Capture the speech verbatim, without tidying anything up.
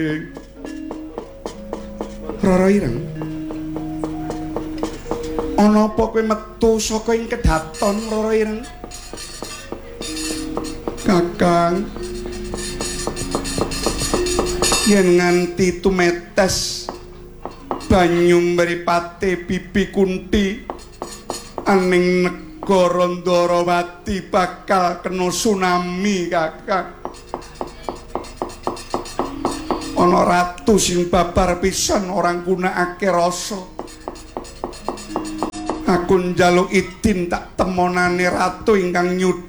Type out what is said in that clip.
Rara Ireng. Ana apa kowe metu saka ing kedaton Rara Ireng? Kakang. Yen nganti tumetes banyu mripate Bibi Kunti aning negara Ndarawati bakal kena tsunami, Kakang. Ana ratu sing babar pisan orang gunakake rasa. Aku njaluk idin tak temonane ratu ingkang nyuda